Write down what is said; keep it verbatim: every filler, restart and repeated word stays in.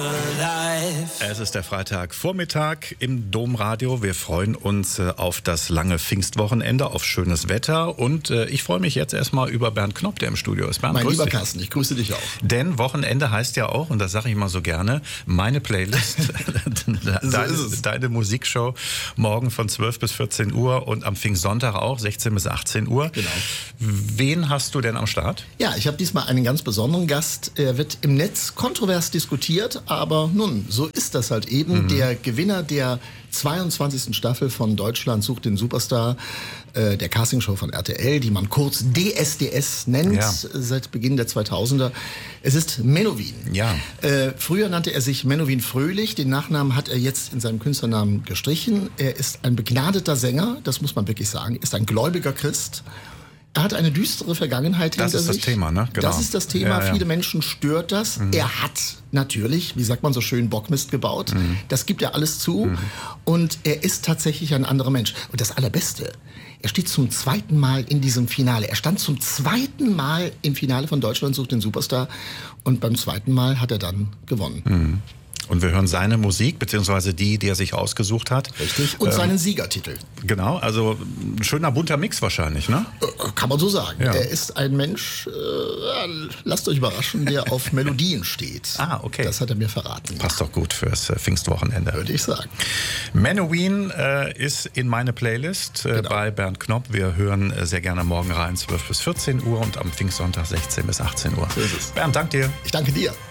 Es ist der Freitagvormittag im Domradio. Wir freuen uns äh, auf das lange Pfingstwochenende, auf schönes Wetter. Und äh, ich freue mich jetzt erstmal über Bernd Knopp, der im Studio ist. Bernd, mein lieber dich. Carsten, ich grüße dich auch. Denn Wochenende heißt ja auch, und das sage ich mal so gerne, meine Playlist, deine, so ist es. deine Musikshow, morgen von zwölf bis vierzehn Uhr und am Pfingstsonntag auch, sechzehn bis achtzehn Uhr. Genau. Wen hast du denn am Start? Ja, ich habe diesmal einen ganz besonderen Gast. Er wird im Netz kontrovers diskutiert, aber nun, so ist das halt eben. Mhm. Der Gewinner der zweiundzwanzigsten Staffel von Deutschland sucht den Superstar, äh, der Castingshow von R T L, die man kurz D S D S nennt, ja. Seit Beginn der zweitausender. Es ist Menowin. Ja. Äh, früher nannte er sich Menowin Fröhlich, den Nachnamen hat er jetzt in seinem Künstlernamen gestrichen. Er ist ein begnadeter Sänger, das muss man wirklich sagen, ist ein gläubiger Christ. Er hat eine düstere Vergangenheit hinter sich. Das ist das Thema, ne? Genau. Das ist das Thema. Ja, ja. Viele Menschen stört das. Mhm. Er hat natürlich, wie sagt man so schön, Bockmist gebaut. Mhm. Das gibt er alles zu. Mhm. Und er ist tatsächlich ein anderer Mensch. Und das Allerbeste, er steht zum zweiten Mal in diesem Finale. Er stand zum zweiten Mal im Finale von Deutschland sucht den Superstar. Und beim zweiten Mal hat er dann gewonnen. Mhm. Und wir hören seine Musik, beziehungsweise die, die er sich ausgesucht hat. Richtig. Und ähm, seinen Siegertitel. Genau, also ein schöner bunter Mix wahrscheinlich, ne? Kann man so sagen. Ja. Er ist ein Mensch, äh, lasst euch überraschen, der auf Melodien steht. Ah, okay. Das hat er mir verraten. Passt doch gut fürs äh, Pfingstwochenende. Würde ich sagen. Menowin äh, ist in meine Playlist äh, genau. bei Bernd Knopp. Wir hören äh, sehr gerne morgen rein, zwölf bis vierzehn Uhr und am Pfingstsonntag sechzehn bis achtzehn Uhr. So ist es. Bernd, danke dir. Ich danke dir.